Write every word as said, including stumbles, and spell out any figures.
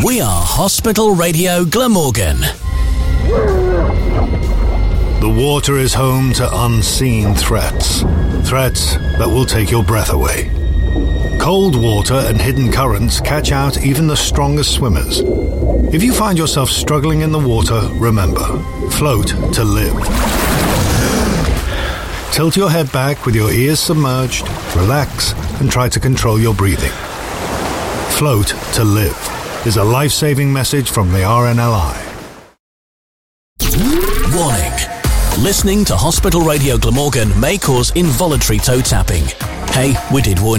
We are Hospital Radio Glamorgan. The water is home to unseen threats. Threats that will take your breath away. Cold water and hidden currents catch out even the strongest swimmers. If you find yourself struggling in the water, remember, float to live. Tilt your head back with your ears submerged, relax, and try to control your breathing. Float to live is a life-saving message from the R N L I. Warning. Listening to Hospital Radio Glamorgan may cause involuntary toe tapping. Hey, we did warn you.